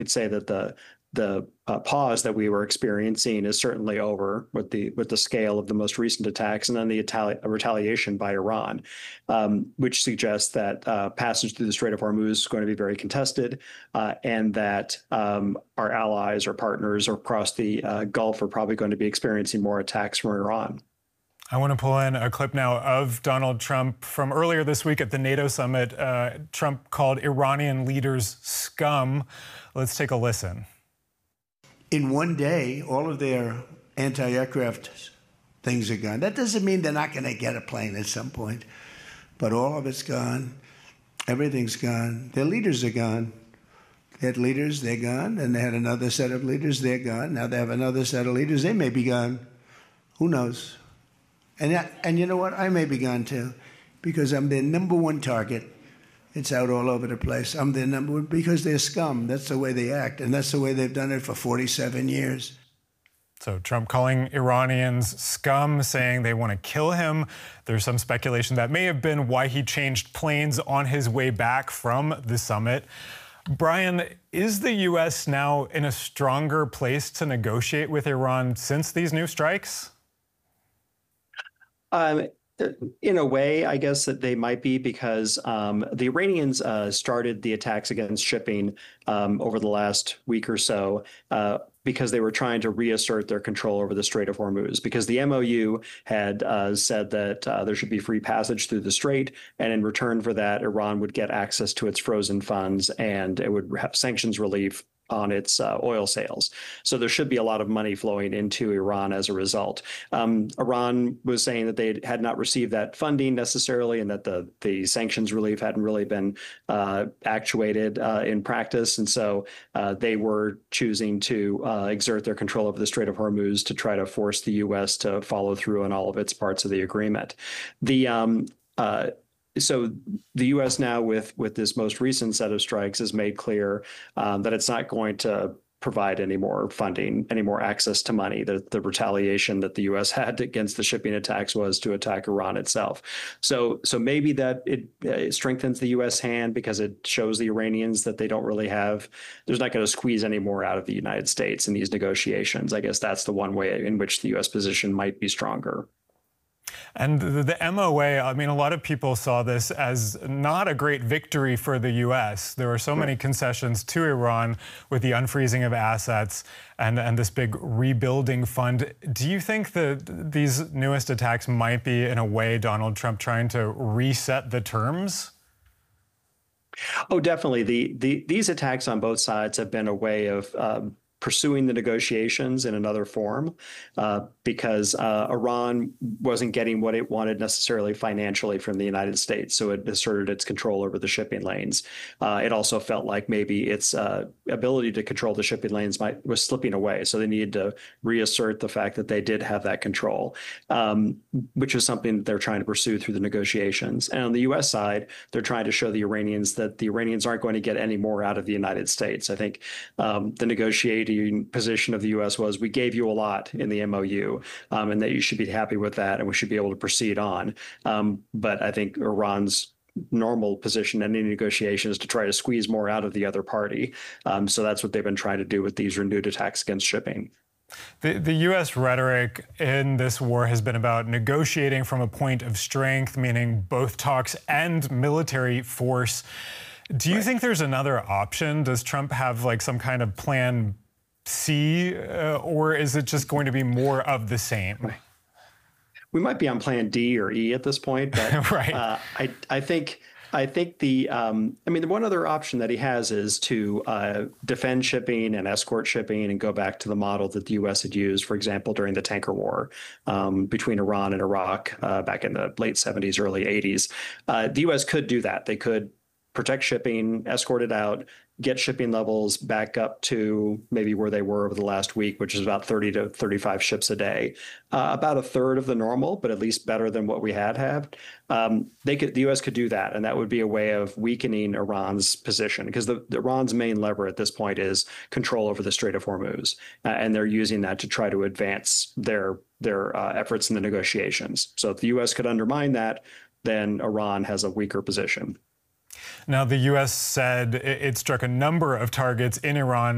say that the pause that we were experiencing is certainly over with the scale of the most recent attacks, and then the retaliation by Iran, which suggests that passage through the Strait of Hormuz is going to be very contested, and that our allies or partners across the Gulf are probably going to be experiencing more attacks from Iran. I want to pull in a clip now of Donald Trump from earlier this week at the NATO summit. Trump called Iranian leaders scum. Let's take a listen. In one day, all of their anti-aircraft things are gone. That doesn't mean they're not going to get a plane at some point, but all of it's gone. Everything's gone. Their leaders are gone. They had leaders, they're gone, and they had another set of leaders, they're gone. Now they have another set of leaders, they may be gone. Who knows? And you know what? I may be gone too, because I'm their number one target. It's out all over the place. I'm their number one because they're scum. That's the way they act, and that's the way they've done it for 47 years. So Trump calling Iranians scum, saying they want to kill him. There's some speculation that may have been why he changed planes on his way back from the summit. Brian, is the U.S. now in a stronger place to negotiate with Iran since these new strikes? In a way, I guess that they might be, because the Iranians started the attacks against shipping over the last week or so because they were trying to reassert their control over the Strait of Hormuz, because the MOU had said that there should be free passage through the strait, and in return for that, Iran would get access to its frozen funds and it would have sanctions relief on its oil sales. So there should be a lot of money flowing into Iran as a result. Iran was saying that they had not received that funding necessarily, and that the sanctions relief hadn't really been actuated in practice. And so they were choosing to exert their control over the Strait of Hormuz to try to force the U.S. to follow through on all of its parts of the agreement. So the U.S. now, with this most recent set of strikes, has made clear that it's not going to provide any more funding, any more access to money. The retaliation that the U.S. had against the shipping attacks was to attack Iran itself. So maybe that it strengthens the U.S. hand, because it shows the Iranians that they don't really have, there's not going to squeeze any more out of the United States in these negotiations. I guess that's the one way in which the U.S. position might be stronger. And the MOA, I mean, a lot of people saw this as not a great victory for the U.S. There were so many concessions to Iran with the unfreezing of assets and this big rebuilding fund. Do you think that these newest attacks might be, in a way, Donald Trump trying to reset the terms? Oh, definitely. These attacks on both sides have been a way of pursuing the negotiations in another form, because Iran wasn't getting what it wanted necessarily financially from the United States. So it asserted its control over the shipping lanes. It also felt like maybe its ability to control the shipping lanes was slipping away. So they needed to reassert the fact that they did have that control, which is something that they're trying to pursue through the negotiations. And on the U.S. side, they're trying to show the Iranians that the Iranians aren't going to get any more out of the United States. I think the negotiating position of the U.S. was, we gave you a lot in the MOU, and that you should be happy with that, and we should be able to proceed on. But I think Iran's normal position in any negotiation is to try to squeeze more out of the other party. So that's what they've been trying to do with these renewed attacks against shipping. The U.S. rhetoric in this war has been about negotiating from a point of strength, meaning both talks and military force. Do you think there's another option? Does Trump have like some kind of plan C, or is it just going to be more of the same? We might be on plan D or E at this point, but right. I think the one other option that he has is to defend shipping and escort shipping and go back to the model that the U.S. had used, for example, during the tanker war between Iran and Iraq back in the late 70s, early 80s. The U.S. could do that. They could protect shipping, escort it out, get shipping levels back up to maybe where they were over the last week, which is about 30 to 35 ships a day, about a third of the normal, but at least better than what we had. The U.S. could do that, and that would be a way of weakening Iran's position, because Iran's main lever at this point is control over the Strait of Hormuz, and they're using that to try to advance their efforts in the negotiations. So if the U.S. could undermine that, then Iran has a weaker position. Now, the U.S. said it struck a number of targets in Iran